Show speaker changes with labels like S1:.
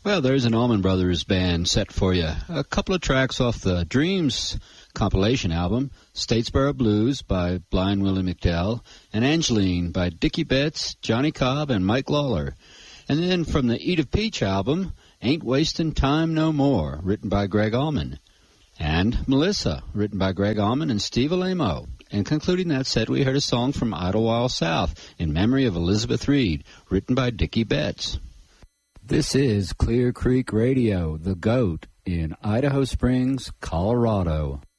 S1: Well, there's an Allman Brothers band set for you. A couple of tracks off the Dreams compilation album, Statesboro Blues by Blind Willie McDowell, and Angeline by Dickie Betts, Johnny Cobb, and Mike Lawler. And then from the Eat of Peach album, Ain't Wastin' Time No More, written by Greg Allman. And Melissa, written by Greg Allman and Steve Alamo. And concluding that set, we heard a song from Idlewild South, In Memory of Elizabeth Reed, written by Dickie Betts. This is Clear Creek Radio, the GOAT, in Idaho Springs, Colorado.